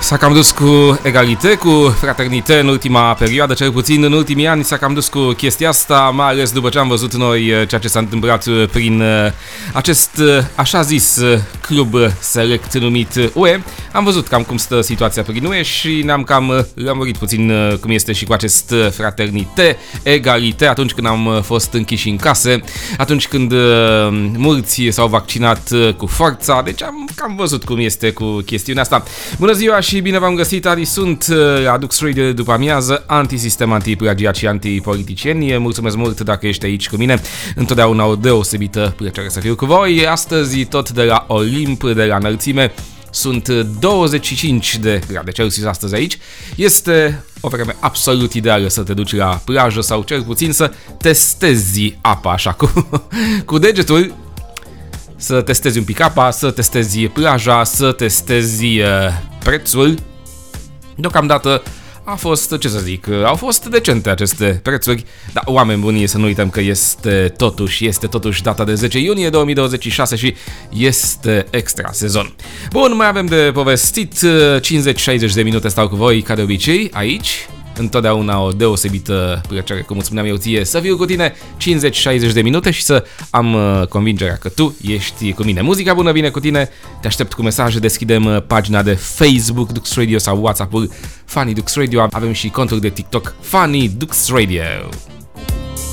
S-a cam dus cu egalitate, cu fraternitate în ultima perioadă, cel puțin în ultimii ani s-a cam dus cu chestia asta, mai ales după ce am văzut noi ceea ce s-a întâmplat prin acest așa zis club select numit UE. Am văzut cam cum stă situația prin UE și ne-am cam lămurit puțin cum este și cu acest fraternitate, egalitate atunci când am fost închiși în case, atunci când mulți s-au vaccinat cu forța, deci am cam văzut cum este cu chestiunea asta. Bună ziua și bine v-am găsit, Adi sunt la Dux Radio după amiază, antisistem, antiplagiat și antipoliticieni. Mulțumesc mult dacă ești aici cu mine, întotdeauna o deosebită plăcere să fiu cu voi. Astăzi tot de la Olimp, de la înălțime, sunt 25 de grade Celsius astăzi aici. Este o vreme absolut ideală să te duci la plajă sau cel puțin să testezi apa așa cu degetul, să testezi un pic apa, să testezi plaja, să testezi prețul. Deocamdată a fost, ce să zic, au fost decente aceste prețuri, dar oameni buni, să nu uităm că este totuși data de 10 iunie 2026 și este extra sezon. Bun, mai avem de povestit, 50-60 de minute stau cu voi, ca de obicei, aici. Întotdeauna o deosebită plăcere, cum îți spuneam eu ție, să fiu cu tine 50-60 de minute și să am convingerea că tu ești cu mine. Muzica bună vine cu tine, te aștept cu mesaje, deschidem pagina de Facebook Dux Radio sau WhatsApp-ul Funny Dux Radio, avem și contul de TikTok Funny Dux Radio.